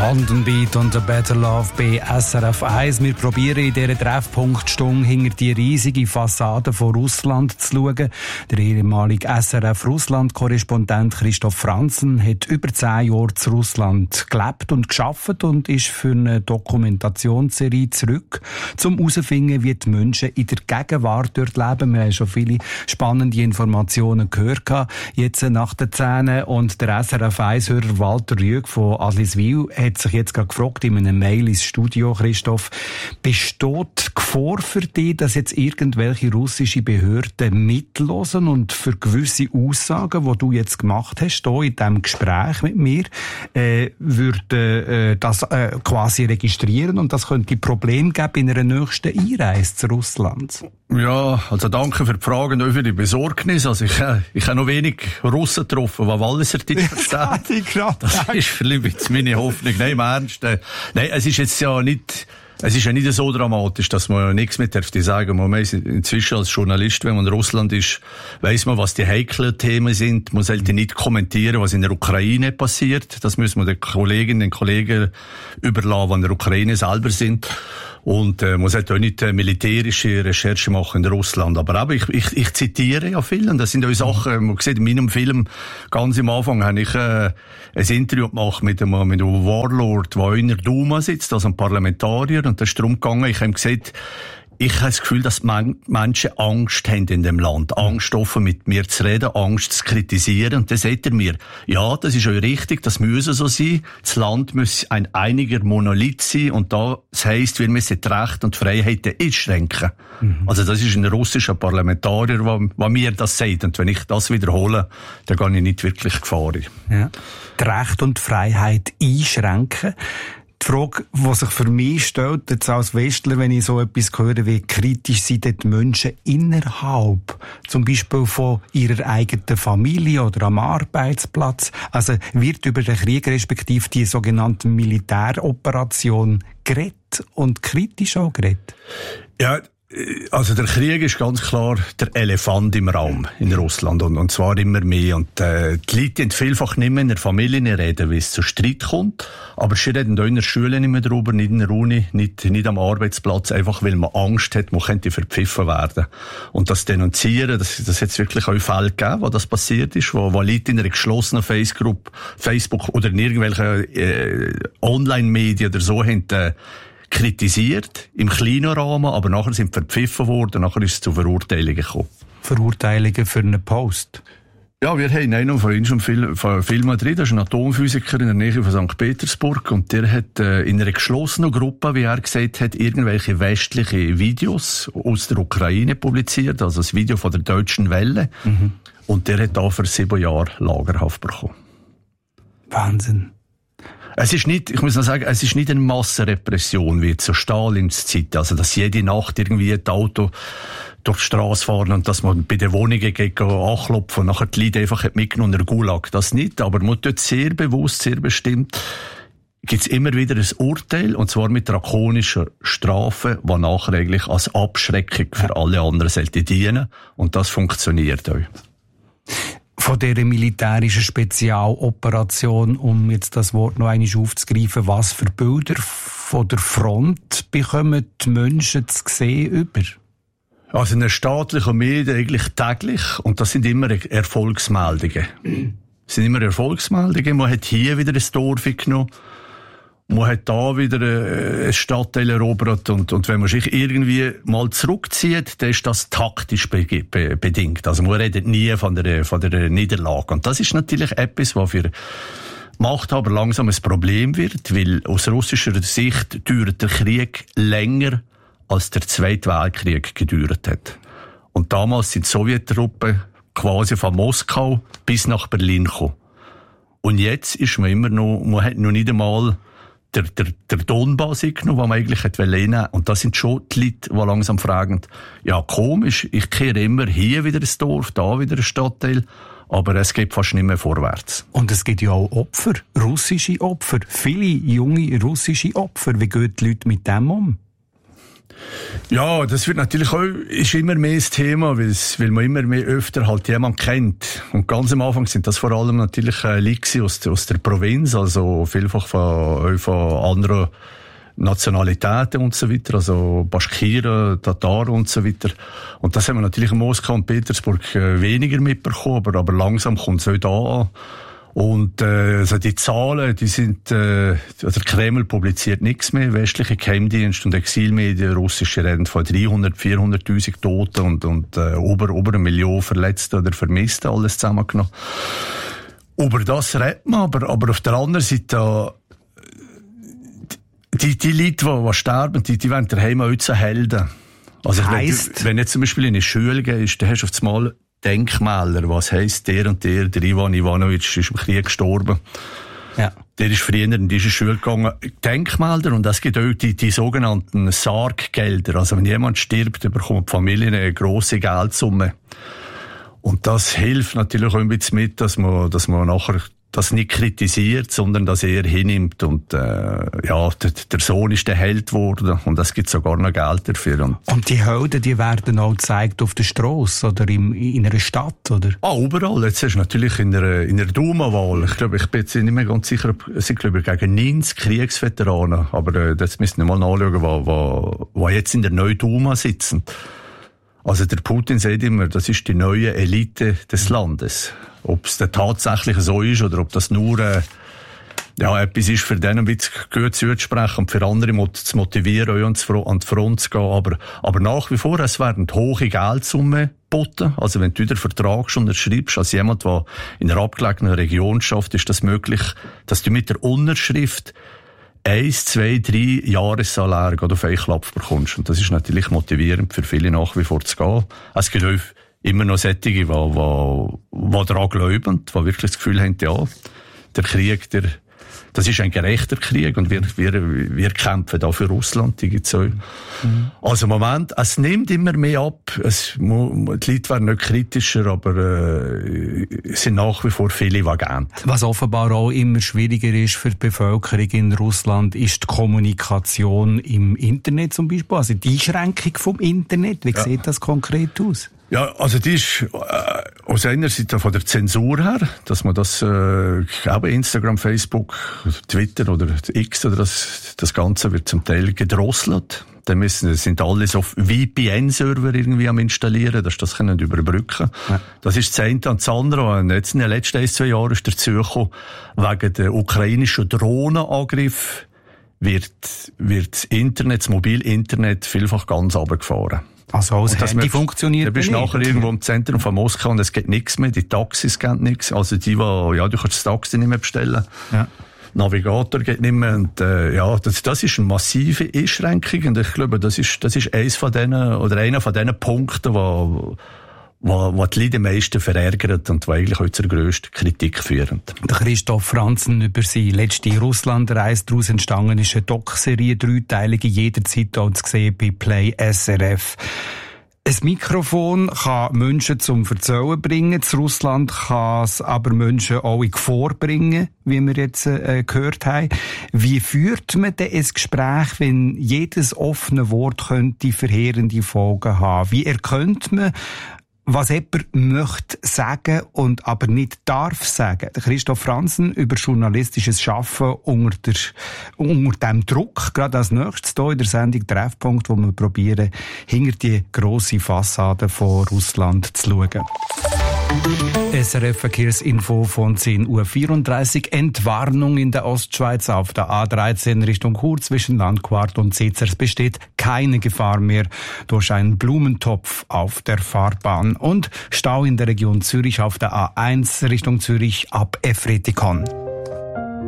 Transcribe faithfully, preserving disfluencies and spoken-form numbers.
London Beat und A Better Love bei S R F eins. Wir probieren in dieser Treffpunktstunde hinter die riesige Fassade von Russland zu schauen. Der ehemalige S R F-Russland-Korrespondent Christoph Franzen hat über zehn Jahre zu Russland gelebt und gearbeitet und ist für eine Dokumentationsserie zurück, um herauszufinden, wie die Menschen in der Gegenwart dort leben. Wir haben schon viele spannende Informationen gehört, jetzt nach den Zähnen. Und der S R F eins-Hörer Walter Rüegg von Adliswil hat sich jetzt gerade gefragt in einem Mail ins Studio, Christoph, besteht Gefahr für dich, dass jetzt irgendwelche russische Behörden mitlosen und für gewisse Aussagen, die du jetzt gemacht hast, hier in diesem Gespräch mit mir, äh, würden äh, das äh, quasi registrieren und das könnte Probleme geben in einer nächsten Einreise zu Russland? Ja, also danke für die Frage und auch für die Besorgnis. Also ich, äh, ich habe noch wenig Russen getroffen, die Walliser Deutsch verstehen. Das ist vielleicht meine Hoffnung. Nein, im Ernst. Äh, nein, es ist jetzt ja nicht, es ist ja nicht so dramatisch, dass man nichts mehr darf sagen. Man muss inzwischen als Journalist, wenn man in Russland ist, weiss man, was die heiklen Themen sind. Man sollte nicht kommentieren, was in der Ukraine passiert. Das müssen wir den Kolleginnen und Kollegen überlassen, die in der Ukraine selber sind. Und äh, man sollte auch nicht äh, militärische Recherche machen in Russland. Aber eben, ich, ich, ich zitiere ja viel. Und das sind auch Sachen, man sieht in meinem Film, ganz am Anfang habe ich äh, ein Interview gemacht mit einem, mit einem Warlord, der in der Duma sitzt, also ein Parlamentarier. Und da ist darum gegangen, ich habe gesagt, ich habe das Gefühl, dass Menschen Angst haben in dem Land. Angst, offen mit mir zu reden, Angst zu kritisieren. Und dann sagt er mir, ja, das ist auch richtig, das muss so sein. Das Land muss ein einiger Monolith sein. Und das heisst, wir müssen die Rechte und Freiheiten einschränken. Mhm. Also das ist ein russischer Parlamentarier, der mir das sagt. Und wenn ich das wiederhole, dann gehe ich nicht wirklich Gefahr. Ja. Die Rechte und Freiheit einschränken. Die Frage, die sich für mich stellt, jetzt als Westler, wenn ich so etwas höre, wie kritisch sind die Menschen innerhalb, zum Beispiel von ihrer eigenen Familie oder am Arbeitsplatz. Also wird über den Krieg respektive die sogenannte Militäroperation geredet und kritisch auch geredet? Ja, also der Krieg ist ganz klar der Elefant im Raum in Russland und, und zwar immer mehr. Und äh, die Leute vielfach nicht mehr in der Familie reden, wie es zu Streit kommt, aber sie reden auch in der Schule nicht mehr darüber, nicht in der Uni, nicht, nicht am Arbeitsplatz, einfach weil man Angst hat, man könnte verpfiffen werden. Und das Denunzieren, das, das hat es wirklich auch Fälle gegeben, wo das passiert ist, wo, wo Leute in einer geschlossenen Facebook, Facebook oder in irgendwelchen äh, Online-Medien oder so haben äh, kritisiert, im kleinen Rahmen, aber nachher sind verpfiffen worden, nachher ist es zu Verurteilungen gekommen. Verurteilungen für einen Post? Ja, wir haben einen von uns schon von Film drin, das ist ein Atomphysiker in der Nähe von Sankt Petersburg und der hat äh, in einer geschlossenen Gruppe, wie er gesagt hat, irgendwelche westliche Videos aus der Ukraine publiziert, also das Video von der Deutschen Welle. Mhm. Und der hat da für sieben Jahre Lagerhaft bekommen. Wahnsinn. Es ist nicht, ich muss noch sagen, es ist nicht eine Massenrepression wie zur Stalins Zeit, also dass jede Nacht irgendwie ein Auto durch die Straße fahren und dass man bei den Wohnungen geht anklopfen und nachher die Leute einfach mitgenommen in der Gulag. Das nicht, aber man tut sehr bewusst, sehr bestimmt, gibt's immer wieder ein Urteil, und zwar mit drakonischer Strafe, die nachher eigentlich als Abschreckung für alle anderen sollte dienen, und das funktioniert auch. Von dieser militärischen Spezialoperation, um jetzt das Wort noch einmal aufzugreifen, was für Bilder von der Front bekommen die Menschen zu sehen über? Also in den staatlichen Medien eigentlich täglich, und das sind immer Erfolgsmeldungen. Das sind immer Erfolgsmeldungen. Man hat hier wieder ein Dorf genommen, man hat da wieder ein Stadtteil erobert, und, und wenn man sich irgendwie mal zurückzieht, dann ist das taktisch be- be- bedingt. Also man redet nie von der, von der Niederlage. Und das ist natürlich etwas, was für Machthaber langsam ein Problem wird, weil aus russischer Sicht dauert der Krieg länger, als der Zweite Weltkrieg gedauert hat. Und damals sind die Sowjettruppen quasi von Moskau bis nach Berlin gekommen. Und jetzt ist man immer noch, man hat noch nicht einmal der, der, der Donbass genommen, den man eigentlich hätte nehmen. Und das sind schon die Leute, die langsam fragen, ja, komisch, ich kehre immer hier wieder ein Dorf, da wieder ein Stadtteil, aber es geht fast nicht mehr vorwärts. Und es gibt ja auch Opfer, russische Opfer, viele junge russische Opfer. Wie gehen die Leute mit dem um? Ja, das wird natürlich auch, ist immer mehr das Thema, weil, weil man immer mehr öfter halt jemanden kennt. Und ganz am Anfang sind das vor allem natürlich äh, Leute aus, aus der Provinz, also vielfach von, von anderen Nationalitäten und so weiter, also Baschkiren, Tataren und so weiter. Und das haben wir natürlich in Moskau und Petersburg äh, weniger mitbekommen, aber, aber langsam kommt es auch da an. Und äh, also die Zahlen, die sind, äh, also der Kreml publiziert nichts mehr, westliche Geheimdienste und Exilmedien, russische reden von dreihundert, vierhunderttausend Toten und, und äh, über, über eine Million Verletzte oder Vermisste, alles zusammengenommen. Über das redet man, aber, aber auf der anderen Seite, die, die Leute, die, die sterben, die, die werden daheim auch zu Helden. Also heisst? Wenn, wenn jetzt zum Beispiel in eine Schule gehst, dann hast du auf einmal Denkmäler, was heisst der und der, der Ivan Ivanovic ist im Krieg gestorben. Ja. Der ist früher in diese Schule gegangen. Denkmäler, und es gibt auch die, die sogenannten Sarggelder. Also wenn jemand stirbt, bekommt die Familie eine grosse Geldsumme. Und das hilft natürlich auch ein bisschen mit, dass man, dass man nachher das nicht kritisiert, sondern das eher hinnimmt. Und äh, ja, der, der Sohn ist der Held geworden und es gibt sogar noch Geld dafür. Und, und die Helden, die werden auch gezeigt auf der Strasse oder im, in einer Stadt, oder? Ah, überall. Jetzt ist natürlich in der, in der Duma-Wahl. Ich glaube, ich bin jetzt nicht mehr ganz sicher, es sind, glaube ich, gegen neunzig Kriegsveteranen. Aber äh, das müssen wir mal nachschauen, wo, wo, wo jetzt in der neuen Duma sitzen. Also der Putin sagt immer, das ist die neue Elite des Landes. Ob es denn tatsächlich so ist oder ob das nur äh, ja, etwas ist, für den ein bisschen gut zuzusprechen und für andere zu motivieren, an die Front zu gehen. Aber, aber nach wie vor, es werden hohe Geldsummen geboten. Also wenn du den Vertrag schon unterschreibst, als jemand, der in einer abgelegenen Region schafft, ist das möglich, dass du mit der Unterschrift eins, zwei, drei Jahressalär auf einen Klapp bekommst. Und das ist natürlich motivierend für viele nach wie vor zu gehen. Es gibt auch immer noch solche, die, die, die daran glauben, die wirklich das Gefühl haben, ja, der Krieg, der, das ist ein gerechter Krieg und wir, wir, wir kämpfen da für Russland, die gibt's auch. Mhm. Also im Moment, es nimmt immer mehr ab. Es, die Leute werden nicht kritischer, aber äh, es sind nach wie vor viele, die gehen. Was offenbar auch immer schwieriger ist für die Bevölkerung in Russland, ist die Kommunikation im Internet zum Beispiel, also die Einschränkung vom Internet. Wie ja. sieht das konkret aus? Ja, also die ist äh, aus einer Seite von der Zensur her, dass man das äh, eben Instagram, Facebook, Twitter oder X oder das, das Ganze wird zum Teil gedrosselt. Dann müssen, sind alles auf V P N-Server irgendwie am installieren, dass das können überbrücken. Ja. Das ist das eine. Und das andere, und jetzt in den letzten ein, zwei Jahren ist dazu gekommen, wegen der ukrainischen Drohnenangriff wird, wird das Internet, das Mobilinternet vielfach ganz runtergefahren. Also das Handy funktioniert nicht. Du bist nachher irgendwo im Zentrum von Moskau und es geht nichts mehr, die Taxis gehen nichts. Also die, die, ja, du kannst das Taxi nicht mehr bestellen. Ja. Navigator geht nicht mehr. Und, äh, ja, das, das ist eine massive Einschränkung. Und ich glaube, das ist, das ist eins von denen, oder einer von denen Punkten, wo, wo, wo die Leute am meisten verärgert und wo eigentlich auch zur grössten Kritik führen. Der Christoph Franzen über seine letzte Russlandreise. Daraus entstanden ist eine Doc-Serie, dreiteilige, jederzeit auch zu sehen bei Play S R F. Ein Mikrofon kann Menschen zum Erzählen bringen. Zu Russland kann es aber Menschen auch in Gefahr bringen, wie wir jetzt äh, gehört haben. Wie führt man denn ein Gespräch, wenn jedes offene Wort könnte verheerende Folgen haben? Wie erkennt man, was jemand möchte sagen und aber nicht darf sagen? Der Christoph Franzen über journalistisches Schaffen unter, der, unter dem Druck, gerade als nächstes hier in der Sendung Treffpunkt, wo wir probieren, hinter die grosse Fassade von Russland zu schauen. S R F-Verkehrsinfo von zehn Uhr vierunddreißig. Entwarnung in der Ostschweiz auf der A dreizehn Richtung Chur zwischen Landquart und Sezers besteht keine Gefahr mehr durch einen Blumentopf auf der Fahrbahn. Und Stau in der Region Zürich auf der A eins Richtung Zürich ab Efretikon.